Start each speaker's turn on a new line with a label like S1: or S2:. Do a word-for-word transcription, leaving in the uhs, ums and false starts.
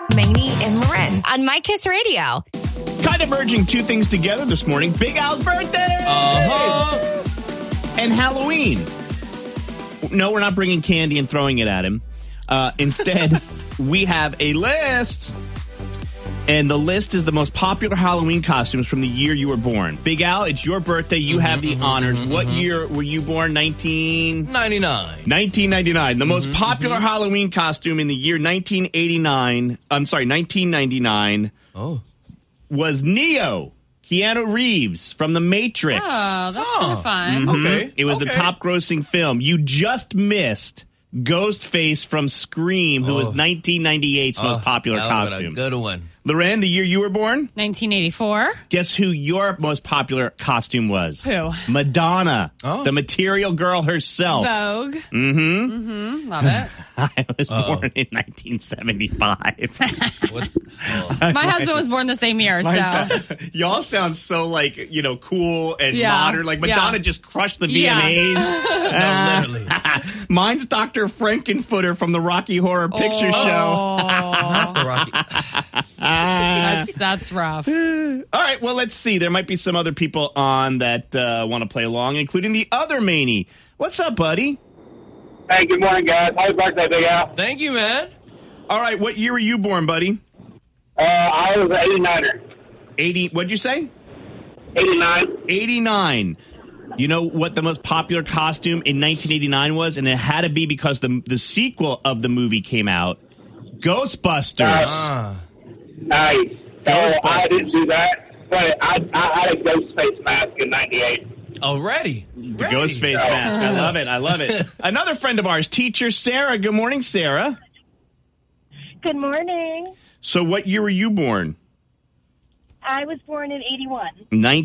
S1: Maney and Loren on My Kiss Radio.
S2: Kind of merging two things together this morning. Big Al's birthday!
S3: Uh-huh.
S2: And Halloween. No, we're not bringing candy and throwing it at him. Uh, instead, we have a list. And the list is the most popular Halloween costumes from the year you were born. Big Al, it's your birthday. You mm-hmm, have the mm-hmm, honors. Mm-hmm, what mm-hmm. year were you born? nineteen
S3: ninety-nine.
S2: nineteen ninety-nine. The most
S3: mm-hmm,
S2: popular
S3: mm-hmm.
S2: Halloween costume in the year nineteen eighty-nine. I'm sorry, nineteen ninety-nine.
S3: Oh.
S2: Was Neo. Keanu Reeves from The Matrix.
S4: Oh, that's
S3: oh.
S4: kind of fun.
S2: Mm-hmm.
S3: Okay.
S2: It was
S3: okay.
S2: the top grossing film. You just missed Ghostface from Scream, who oh. was nineteen ninety-eight's
S3: oh,
S2: most popular
S3: that
S2: costume.
S3: A good one.
S2: Loren, the year you were born?
S4: nineteen eighty-four.
S2: Guess who your most popular costume was?
S4: Who?
S2: Madonna.
S3: Oh.
S2: The Material Girl herself.
S4: Vogue.
S2: Mm-hmm.
S4: Mm-hmm. Love it.
S2: I was
S3: Uh-oh.
S2: born in nineteen seventy-five.
S3: What? Oh.
S4: My husband was born the same year, so.
S2: Y'all sound so, like, you know, cool and
S4: Yeah.
S2: modern. Like, Madonna
S4: Yeah.
S2: just crushed the V
S4: Yeah.
S2: M As.
S3: No, literally.
S2: Mine's Doctor Frankenfooter from the Rocky Horror Picture Show.
S4: Oh.
S3: The Rocky.
S4: that's, that's rough.
S2: All right, well, let's see. There might be some other people on that uh, want to play along, including the other Maney. What's up, buddy?
S5: Hey, good morning, guys. Happy birthday, Big Al.
S3: Thank you, man.
S2: All right, what year were you born, buddy?
S5: Uh, I was an eighty-niner.
S2: eighty, what'd you say?
S5: eighty-nine.
S2: eighty-nine. You know what the most popular costume in nineteen eighty-nine was? And it had to be because the the sequel of the movie came out. Ghostbusters.
S3: Ah.
S5: Nice. So
S2: Ghostbusters.
S5: I didn't do that, but I, I had a Ghostface mask in ninety-eight.
S3: Already.
S2: The Ghostface mask. I love it. I love it. Another friend of ours, teacher Sarah. Good morning, Sarah.
S6: Good morning.
S2: So what year were you born?
S6: I was born in eighty-one.
S2: nineteen